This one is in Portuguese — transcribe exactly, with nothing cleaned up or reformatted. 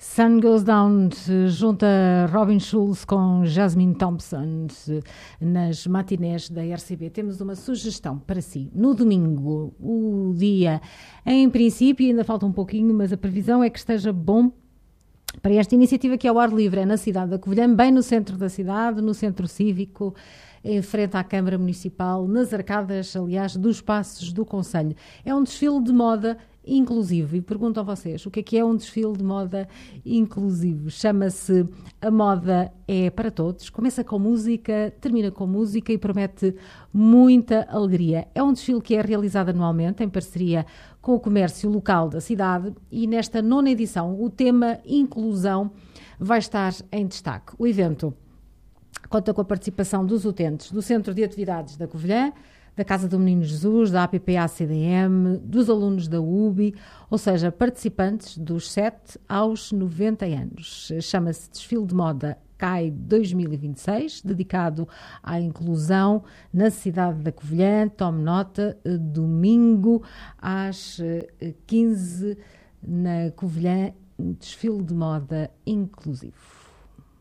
Sun Goes Down junta Robin Schulz com Jasmine Thompson nas matinés da R C B. Temos uma sugestão para si. No domingo, o dia, em princípio, ainda falta um pouquinho, mas a previsão é que esteja bom para esta iniciativa que é ao ar livre, é na cidade da Covilhã, bem no centro da cidade, no centro cívico, em frente à Câmara Municipal, nas arcadas, aliás, dos passos do Conselho. É um desfile de moda inclusivo. E pergunto a vocês, o que é que é um desfile de moda inclusivo? Chama-se A Moda é para Todos. Começa com música, termina com música e promete muita alegria. É um desfile que é realizado anualmente em parceria com o comércio local da cidade e nesta nona edição o tema inclusão vai estar em destaque. O evento conta com a participação dos utentes do Centro de Atividades da Covilhã, da Casa do Menino Jesus, da A P P A C D M, dos alunos da U B I, ou seja, participantes dos sete aos noventa anos. Chama-se Desfile de Moda C A I dois mil e vinte e seis, dedicado à inclusão na cidade da Covilhã. Tome nota, domingo às quinze na Covilhã, um desfile de moda inclusivo.